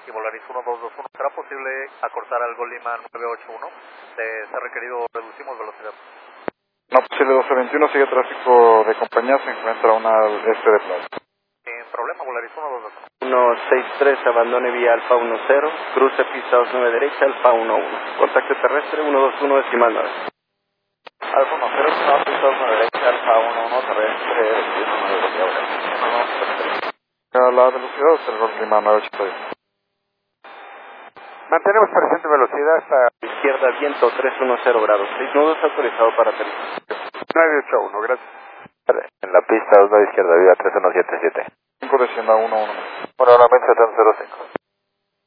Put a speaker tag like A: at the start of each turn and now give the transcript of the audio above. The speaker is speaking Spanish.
A: y Volaris 1221. ¿Será posible acortar algo Lima 981? Se ha requerido, reducimos velocidad.
B: No posible 1221, sigue tráfico de compañía, se encuentra una este de plaza.
A: Sin problema, Volaris 1221.
C: 163, abandone vía Alfa 10, cruce pista 29 derecha, Alfa 11. Contacto terrestre 121 decimal 9.
A: Alfa 10, pista 29 derecha, Alfa 11, terrestre, 19 derecha.
B: A la velocidad, Cerro Lima 981.
C: Mantenemos presente velocidad hasta izquierda, viento 310 grados, 6 nudos autorizado para aterrizar.
B: 981, gracias.
C: En la pista 2 izquierda, vía 3177.
B: 5 descienda 11.
C: Bueno, nuevamente 705.